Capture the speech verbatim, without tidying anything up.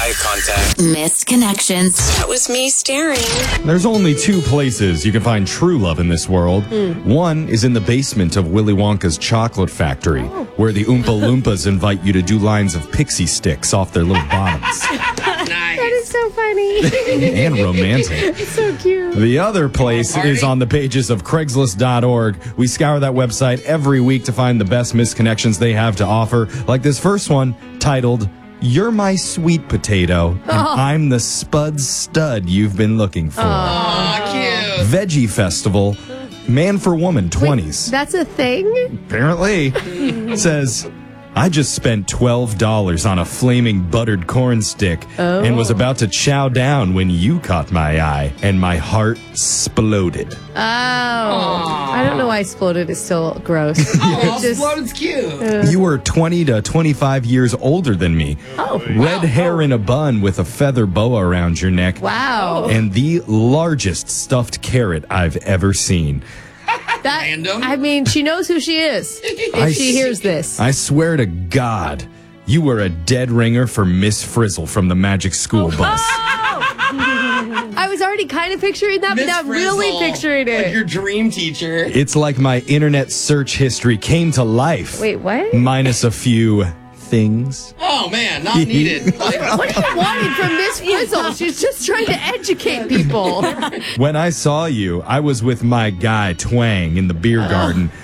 eye contact. Missed connections. That was me staring. There's only two places you can find true love in this world. Mm. One is in the basement of Willy Wonka's chocolate factory, Oh. where the Oompa Loompas invite you to do lines of pixie sticks off their little bottoms. That is so funny. And romantic. It's so cute. The other place is on the pages of Craigslist dot org. We scour that website every week to find the best misconnections they have to offer, like this first one titled, "You're My Sweet Potato, and Oh. I'm the Spud Stud You've Been Looking For." Aw, cute. Veggie Festival, man for woman, twenties. That's a thing? Apparently, says, "I just spent twelve dollars on a flaming buttered corn stick and was about to chow down when you caught my eye, and my heart exploded." Oh. I don't know why exploded is still gross. Oh, It just- Exploded's cute. You were twenty to twenty-five years older than me. Oh. Red hair in a bun with a feather boa around your neck. Wow. And the largest stuffed carrot I've ever seen. That, Random? I mean, she knows who she is if I she s- hears this. I swear to God, you were a dead ringer for Miss Frizzle from the Magic School Bus. I was already kind of picturing that, but Miss now I'm really Frizzle, picturing Like it. your dream teacher. It's like my internet search history came to life. Wait, what? Minus a few things. Oh, man, not needed. Like, What do you want from Miss Frizzle? She's just trying to educate people. When I saw you, I was with my guy Twang in the beer garden.